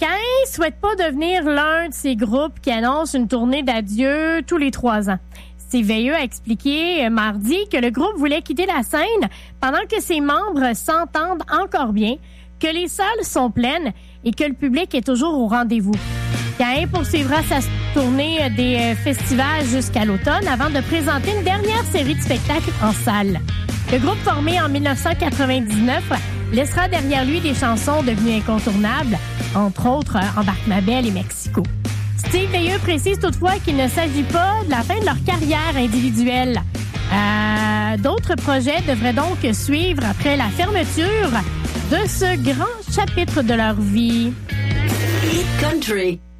Caïn souhaite pas devenir l'un de ces groupes qui annoncent une tournée d'adieu tous les 3 ans. Steve Veilleux a expliqué mardi que le groupe voulait quitter la scène pendant que ses membres s'entendent encore bien, que les salles sont pleines et que le public est toujours au rendez-vous. Caïn poursuivra sa tournée des festivals jusqu'à l'automne avant de présenter une dernière série de spectacles en salle. Le groupe formé en 1999 laissera derrière lui des chansons devenues incontournables, entre autres Embarque ma belle et Mexico. Steve Veilleux précise toutefois qu'il ne s'agit pas de la fin de leur carrière individuelle. D'autres projets devraient donc suivre après la fermeture de ce grand chapitre de leur vie. Hit Country.